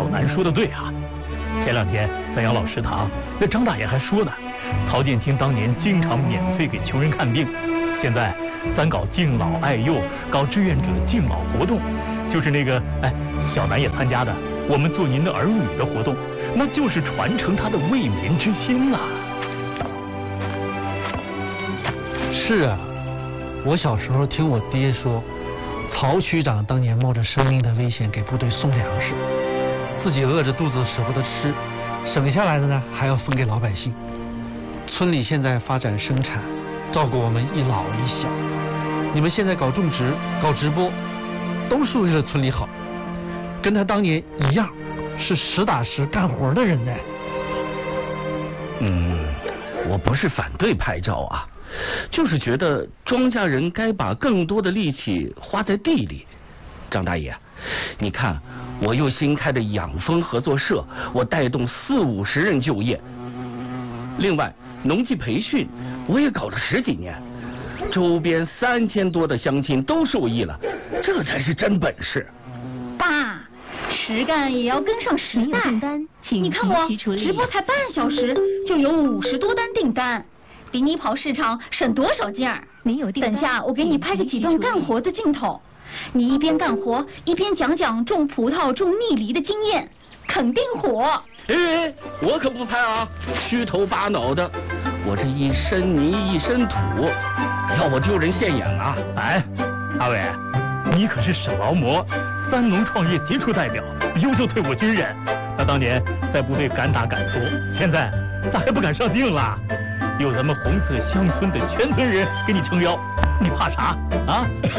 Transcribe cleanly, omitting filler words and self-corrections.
小南说的对啊，前2天在养老食堂，那张大爷还说呢，曹建清当年经常免费给穷人看病，现在咱搞敬老爱幼，搞志愿者敬老活动，就是那个小南也参加的我们做您的儿女的活动，那就是传承他的为民之心啊。 是啊，我小时候听我爹说，曹区长当年冒着生命的危险给部队送粮食，自己饿着肚子舍不得吃，省下来的呢还要分给老百姓。村里现在发展生产，照顾我们一老一小，你们现在搞种植、搞直播，都是为了村里好，跟他当年一样，是实打实干活的人呢。 我不是反对拍照啊，就是觉得庄稼人该把更多的力气花在地里。张大爷，你看我又新开的养蜂合作社，我带动40-50人就业。另外农技培训我也搞了10几年，周边3000多的乡亲都受益了，这才是真本事。 爸，实干也要跟上时代。你看我直播才半小时就有50多单订单，比你跑市场省多少劲儿？等下我给你拍个几段干活的镜头，你一边干活一边讲讲种葡萄、种蜜梨的经验，肯定火。 我可不拍啊，虚头巴脑的，我这一身泥一身土，要我丢人现眼啊！ 阿伟，你可是省劳模、3农创业杰出代表、优秀退伍军人，那当年在部队敢打敢说，现在咋还不敢上镜了？有咱们红色乡村的全村人给你撑腰，你怕啥啊？